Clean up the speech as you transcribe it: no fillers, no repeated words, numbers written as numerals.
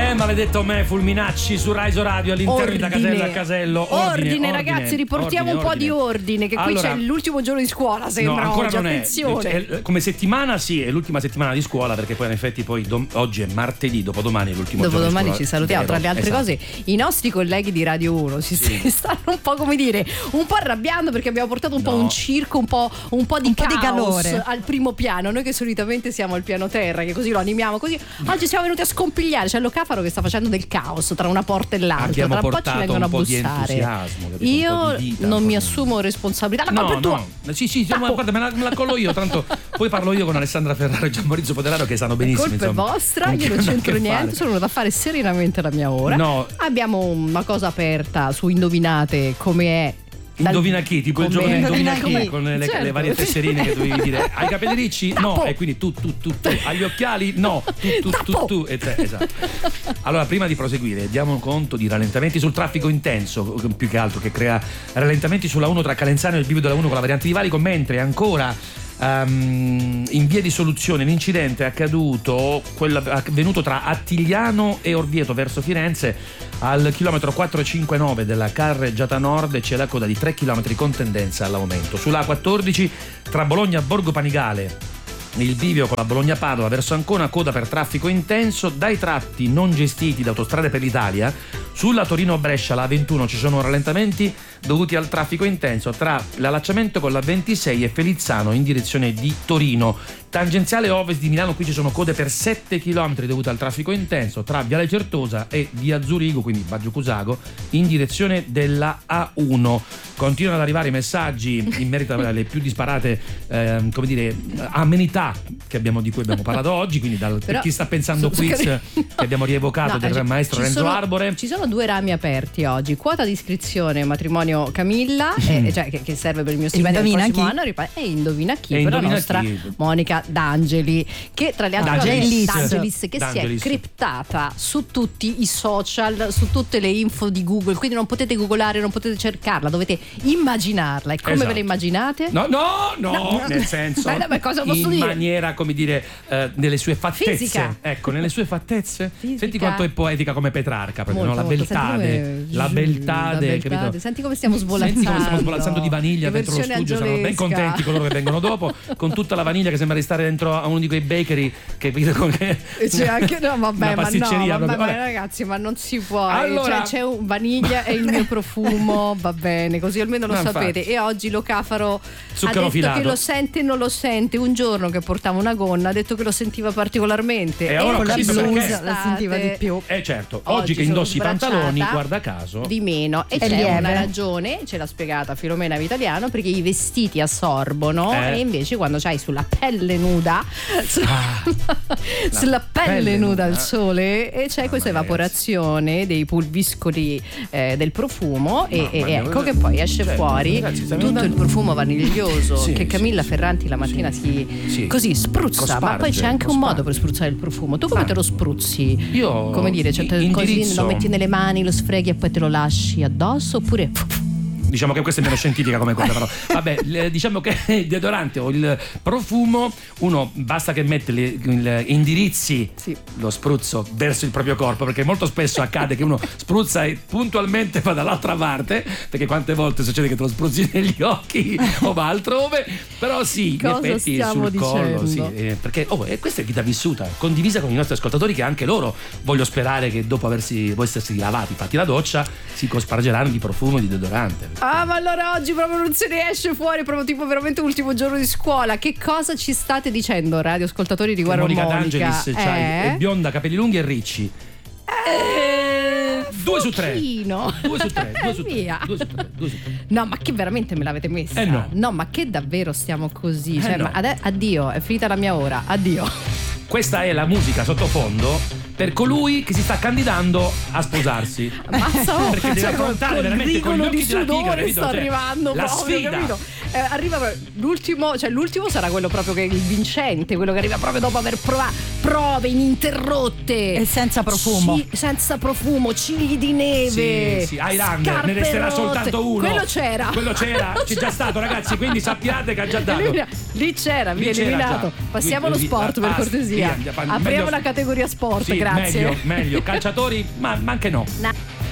Maledetto me, Fulminacci su Raiso Radio all'interno da Casello a Casello. Ordine, ragazzi, riportiamo un po' di ordine, che qui c'è l'ultimo giorno di scuola, sembra. No, ancora oggi, non attenzione. è. Come settimana sì, è l'ultima settimana di scuola, perché poi in effetti oggi è martedì, dopodomani è l'ultimo giorno di scuola. Dopodomani ci salutiamo. Tra le altre cose, i nostri colleghi di Radio 1 stanno un po', come dire, un po' arrabbiando perché abbiamo portato un po' un circo, un po' di calore al primo piano. Noi che solitamente siamo al piano terra, che così lo animiamo così. Oggi siamo venuti a scompigliare. C'è Locafaro che sta facendo del caos tra una porta e l'altra. Tra un po' ci vengono a bussare. Io non mi assumo responsabilità. La colpa è tua. Sì, ma guarda, me la collo io. Tanto poi parlo io con Alessandra Ferraro e Gianmaurizio Poderaro, che sanno benissimo. La colpa è vostra, io non c'entro niente. Sono venuta a fare serenamente la mia ora. Abbiamo una cosa aperta su Indovinate come è. Indovina chi? Tipo il giovane Indovina chi? Con le varie tesserine che dovevi dire. Hai i capelli ricci? No. E quindi tu. Hai gli occhiali? No. Tu. Esatto. Allora, prima di proseguire, diamo conto di rallentamenti sul traffico intenso, più che altro, che crea rallentamenti sulla 1 tra Calenzano e il bivio della 1 con la variante di Valico, mentre ancora in via di soluzione l'incidente è avvenuto tra Attigliano e Orvieto verso Firenze al chilometro 459 della carreggiata nord, e c'è la coda di 3 km con tendenza all'aumento. Sulla A14 tra Bologna e Borgo Panigale il bivio con la Bologna-Padova verso Ancona, coda per traffico intenso. Dai tratti non gestiti da Autostrade per l'Italia, sulla Torino-Brescia la A21 ci sono rallentamenti dovuti al traffico intenso tra l'allacciamento con la 26 e Felizzano in direzione di Torino. Tangenziale ovest di Milano, qui ci sono code per 7 km dovute al traffico intenso tra Viale Certosa e via Zurigo, quindi Baggio Cusago, in direzione della A1. Continuano ad arrivare messaggi in merito alle più disparate amenità di cui abbiamo parlato oggi, quindi per chi sta pensando quiz che abbiamo rievocato del maestro Renzo Arbore. Ci sono 2 rami aperti oggi: quota di iscrizione matrimonio Camilla, che serve per il mio stipendio del prossimo anno, e indovina chi, per la nostra Monica D'Angeli, che tra le altre D'Angelis, che si è criptata su tutti i social, su tutte le info di Google, quindi non potete googlare, non potete cercarla, dovete immaginarla. E come ve la immaginate? No, nel senso cosa posso in dire? maniera, come dire, nelle sue fattezze. Fisica. Ecco, nelle sue fattezze. Fisica. Senti quanto è poetica come Petrarca, proprio, molto, la beltade, capito? Senti come stiamo svolazzando di vaniglia dentro lo studio. Saranno ben contenti coloro che vengono dopo, con tutta la vaniglia che sembra di stare dentro a uno di quei bakery che c'è anche una pasticceria. Ragazzi, ma non si può. Allora, c'è un vaniglia e il mio profumo, va bene, così almeno lo sapete. Infatti. E oggi Locafaro ha detto filato. che lo sente e non lo sente. Un giorno che portava una gonna ha detto che lo sentiva particolarmente, e ora con la blusa la sentiva di più. Certo, oggi che indossi i pantaloni, guarda caso, di meno. E c'è una ragione, ce l'ha spiegata Filomena Vitaliano, perché i vestiti assorbono e invece quando c'hai sulla pelle nuda sulla pelle nuda al sole, e c'è questa evaporazione dei pulviscoli del profumo, e ecco che poi esce fuori tutto il profumo vaniglioso che Camilla Ferranti la mattina così spruzza. Ma poi c'è anche un modo per spruzzare il profumo. Tu come te lo spruzzi? Io, come dire, così lo metti nelle mani, lo sfreghi e poi te lo lasci addosso, oppure diciamo che questa è meno scientifica come cosa, però vabbè, diciamo che il deodorante o il profumo, uno basta che mette gli indirizzi, lo spruzzo verso il proprio corpo, perché molto spesso accade che uno spruzza e puntualmente va dall'altra parte, perché quante volte succede che te lo spruzzi negli occhi o va altrove, però in effetti sul collo, perché questa è vita vissuta, condivisa con i nostri ascoltatori, che anche loro, voglio sperare che dopo essersi lavati, fatti la doccia, si cospargeranno di profumo e di deodorante. Ma allora oggi proprio non se ne esce fuori, proprio tipo veramente ultimo giorno di scuola. Che cosa ci state dicendo, radioascoltatori, riguardo Monica D'Angelis? È bionda, capelli lunghi e ricci. 2 su 3. 2 su 3. No, ma che veramente me l'avete messa? No, ma che davvero stiamo così? Ma addio, è finita la mia ora. Addio. Questa è la musica sottofondo per colui che si sta candidando a sposarsi. Perché deve affrontare veramente con gli occhi della tigre, sta arrivando la proprio, sfida. Capito? Arriva l'ultimo sarà quello proprio che è il vincente, quello che arriva proprio dopo aver prove ininterrotte e senza profumo. Senza profumo, cigli di neve. Highlander, ne resterà soltanto uno. Quello c'era, c'è già stato, ragazzi, quindi sappiate che ha già dato. Lì c'era, viene eliminato. Passiamo allo sport, per cortesia. Apriamo la categoria sport, sì, grazie. Meglio. Calciatori, ma anche no.